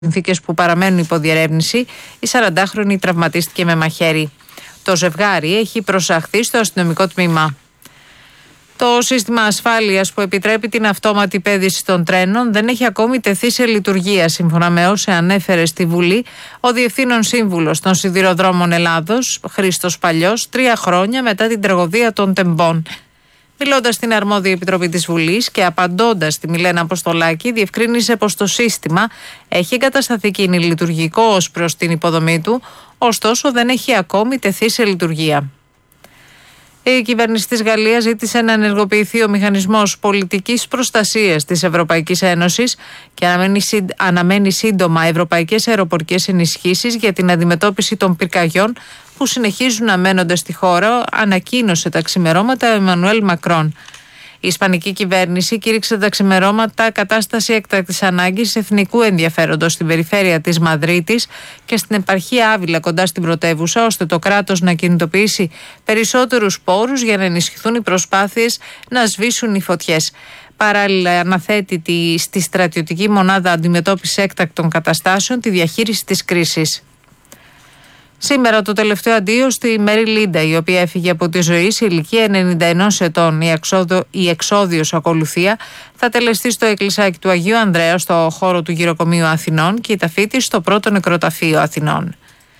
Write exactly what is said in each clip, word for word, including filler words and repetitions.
συνθήκες που παραμένουν υπό διερεύνηση, η σαραντάχρονη τραυματίστηκε με μαχαίρι. Το ζευγάρι έχει προσαχθεί στο αστυνομικό τμήμα. Το σύστημα ασφάλειας που επιτρέπει την αυτόματη πέδηση των τρένων δεν έχει ακόμη τεθεί σε λειτουργία, σύμφωνα με όσα ανέφερε στη Βουλή ο Διευθύνων Σύμβουλος των Σιδηροδρόμων Ελλάδος, Χρήστος Παλιός, τρία χρόνια μετά την τραγωδία των Τεμπών. Μιλώντας στην αρμόδια επιτροπή της Βουλής και απαντώντας στη Μιλένα Αποστολάκη, διευκρίνησε πως το σύστημα έχει εγκατασταθεί και είναι λειτουργικό ως προς την υποδομή του, ωστόσο δεν έχει ακόμη τεθεί σε λειτουργία. Η κυβέρνηση της Γαλλίας ζήτησε να ενεργοποιηθεί ο μηχανισμός πολιτικής προστασίας της Ευρωπαϊκής Ένωσης και αναμένει σύντομα ευρωπαϊκές αεροπορικές ενισχύσεις για την αντιμετώπιση των πυρκαγιών που συνεχίζουν να μένονται στη χώρα, ανακοίνωσε τα ξημερώματα ο Εμμανουέλ Μακρόν. Η ισπανική κυβέρνηση κήρυξε τα ξημερώματα κατάσταση έκτακτης ανάγκης εθνικού ενδιαφέροντος στην περιφέρεια της Μαδρίτης και στην επαρχία Άβυλα κοντά στην πρωτεύουσα, ώστε το κράτος να κινητοποιήσει περισσότερους πόρους για να ενισχυθούν οι προσπάθειες να σβήσουν οι φωτιές. Παράλληλα, αναθέτει τη, στη στρατιωτική μονάδα αντιμετώπισης έκτακτων καταστάσεων τη διαχείριση της κρίσης. Σήμερα το τελευταίο αντίο στη Μέρι Λίντα, η οποία έφυγε από τη ζωή σε ηλικία ενενήντα ενός ετών. Η, εξόδο, η εξόδιος ακολουθία θα τελεστεί στο εκκλησάκι του Αγίου Ανδρέα στο χώρο του Γυροκομείου Αθηνών και η ταφή της στο πρώτο νεκροταφείο Αθηνών.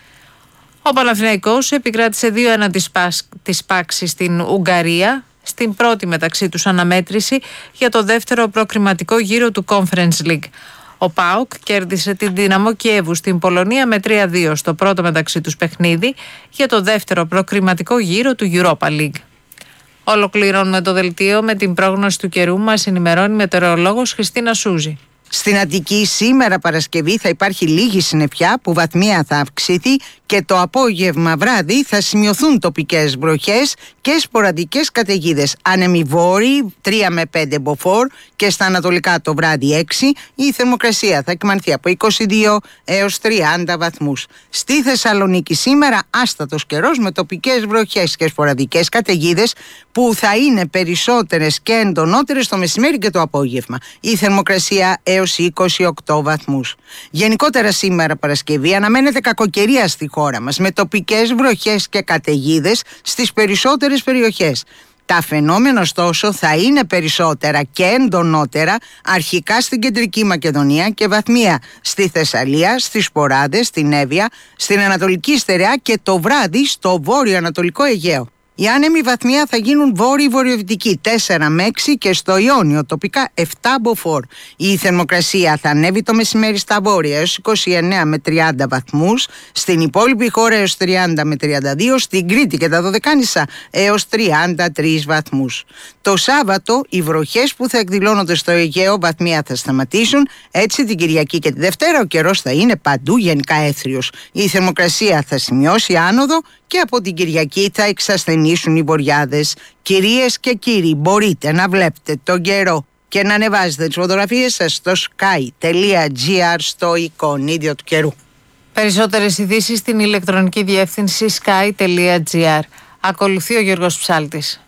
Ο Παναθηναϊκός επικράτησε δύο ένα της Πάξη στην Ουγγαρία, στην πρώτη μεταξύ τους αναμέτρηση για το δεύτερο προκριματικό γύρο του Conference League. Ο ΠΑΟΚ κέρδισε την Δύναμο Κιέβου στην Πολωνία με τρία δύο στο πρώτο μεταξύ τους παιχνίδι για το δεύτερο προκριματικό γύρο του Europa League. Ολοκληρώνουμε το δελτίο με την πρόγνωση του καιρού. Μας ενημερώνει η μετεωρολόγος Χριστίνα Σούζη. Στην Αττική σήμερα Παρασκευή θα υπάρχει λίγη συννεφιά που βαθμία θα αυξηθεί και το απόγευμα βράδυ θα σημειωθούν τοπικές βροχές και σποραδικές καταιγίδες. Άνεμοι βόρειοι τρία με πέντε μποφόρ και στα ανατολικά το βράδυ έξι. Η θερμοκρασία θα εκμανθεί από είκοσι δύο έως τριάντα βαθμούς. Στη Θεσσαλονίκη σήμερα άστατος καιρός με τοπικές βροχές και σποραδικές καταιγίδες που θα είναι περισσότερες και εντονότερες το μεσημέρι και το απόγευμα. Η θερμοκρασία έως είκοσι οκτώ βαθμούς. Γενικότερα σήμερα Παρασκευή αναμένεται κακοκαιρία στη χώρα μας με τοπικές βροχές και καταιγίδες στις περισσότερες περιοχές. Τα φαινόμενα ωστόσο θα είναι περισσότερα και εντονότερα αρχικά στην Κεντρική Μακεδονία και βαθμία στη Θεσσαλία, στις Σποράδες, στην Εύβοια, στην Ανατολική Στερεά και το βράδυ στο βόρειο-ανατολικό Αιγαίο. Οι άνεμοι βαθμία θα γίνουν βόρειο-βορειοδυτικοί τέσσερα με έξι και στο Ιόνιο τοπικά επτά μποφόρ. Η θερμοκρασία θα ανέβει το μεσημέρι στα βόρεια έως είκοσι εννέα με τριάντα βαθμούς, στην υπόλοιπη χώρα έως τριάντα με τριάντα δύο, στην Κρήτη και τα Δωδεκάνησα έως τριάντα τρεις βαθμούς. Το Σάββατο οι βροχές που θα εκδηλώνονται στο Αιγαίο βαθμία θα σταματήσουν, έτσι την Κυριακή και τη Δευτέρα ο καιρός θα είναι παντού γενικά έθριος. Η θερμοκρασία θα σημειώσει άνοδο και από την Κυριακή θα εξασθενήσουν οι βοριάδες. Κυρίες και κύριοι, μπορείτε να βλέπετε τον καιρό και να ανεβάζετε τις φωτογραφίες σας στο sky τελεία gr στο εικονίδιο του καιρού. Περισσότερες ειδήσεις στην ηλεκτρονική διεύθυνση sky τελεία gr. Ακολουθεί ο Γιώργος Ψάλτης.